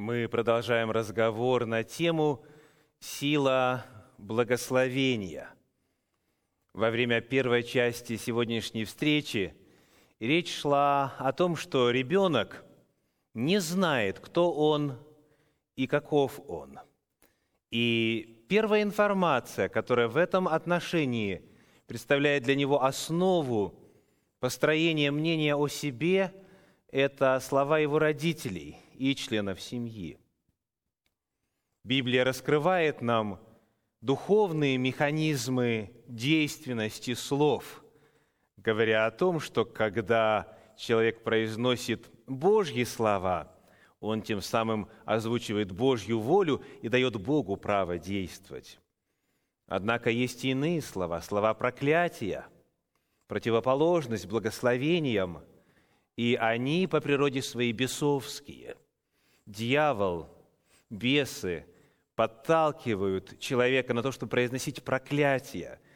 Мы продолжаем разговор на тему «Сила благословения». Во время первой части сегодняшней встречи речь шла о том, что ребенок не знает, кто он и каков он. И первая информация, которая в этом отношении представляет для него основу построения мнения о себе, это слова его родителей и членов семьи. Библия раскрывает нам духовные механизмы действенности слов, говоря о том, что когда человек произносит Божьи слова, он тем самым озвучивает Божью волю и дает Богу право действовать. Однако есть и иные слова, слова проклятия, противоположность благословениям, и они по природе своей бесовские. Дьявол, бесы подталкивают человека на то, чтобы произносить проклятия,